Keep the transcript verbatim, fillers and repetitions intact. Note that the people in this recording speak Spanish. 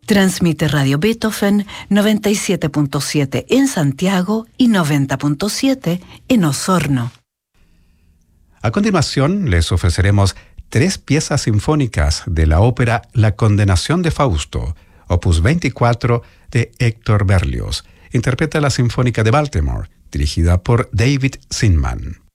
Transmite Radio Beethoven noventa y siete punto siete en Santiago y noventa punto siete en Osorno. A continuación, les ofreceremos tres piezas sinfónicas de la ópera La Condenación de Fausto, opus veinticuatro de Héctor Berlioz. Interpreta la Sinfónica de Baltimore, dirigida por David Zinman.